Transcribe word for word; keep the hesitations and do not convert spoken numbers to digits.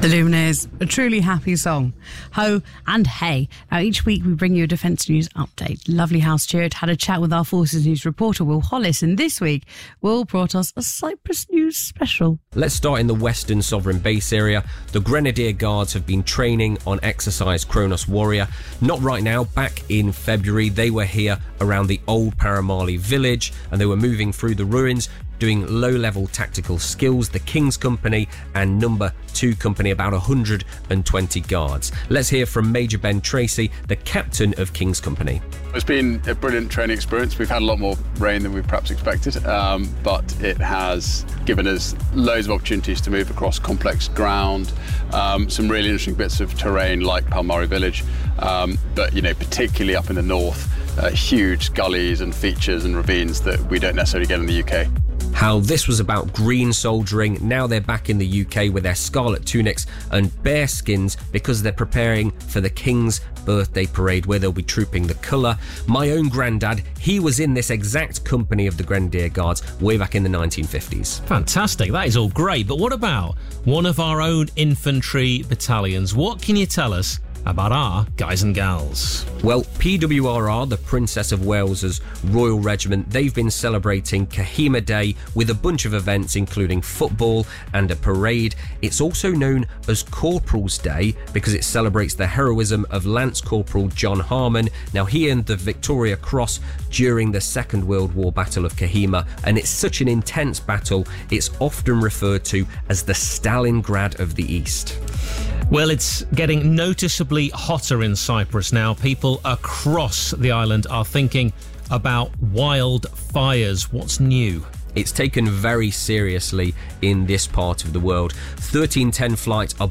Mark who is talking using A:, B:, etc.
A: The Lumineers, a truly happy song. Ho and hey. Now, each week we bring you a Defence News update. Lovely House Stewart had a chat with our Forces News reporter, Will Hollis, and this week, Will brought us a Cyprus News special.
B: Let's start in the Western Sovereign Base area. The Grenadier Guards have been training on exercise Kronos Warrior. Not right now, back in February, they were here around the old Paramali village, and they were moving through the ruins, doing low-level tactical skills. The King's Company and Number two Company, about one hundred twenty guards. Let's hear from Major Ben Tracy, the captain of King's Company.
C: It's been a brilliant training experience. We've had a lot more rain than we perhaps expected, um, but it has given us loads of opportunities to move across complex ground, um, some really interesting bits of terrain like Palmari Village, um, but, you know, particularly up in the north, uh, huge gullies and features and ravines that we don't necessarily get in the U K.
B: How this was about green soldiering. Now they're back in the U K with their scarlet tunics and bear skins because they're preparing for the King's birthday parade where they'll be trooping the colour. My own granddad, he was in this exact company of the Grenadier Guards way back in the nineteen fifties.
D: Fantastic, that is all great, but what about one of our own infantry battalions? What can you tell us about our guys and gals?
B: Well, P W R R, the Princess of Wales's Royal Regiment, they've been celebrating Kohima Day with a bunch of events including football and a parade. It's also known as Corporal's Day because it celebrates the heroism of Lance Corporal John Harmon. Now, he earned the Victoria Cross during the Second World War Battle of Kohima, and it's such an intense battle, it's often referred to as the Stalingrad of the East.
D: Well, it's getting noticeably hotter in Cyprus now. People across the island are thinking about wildfires. What's new?
B: It's taken very seriously in this part of the world. thirteen ten flight are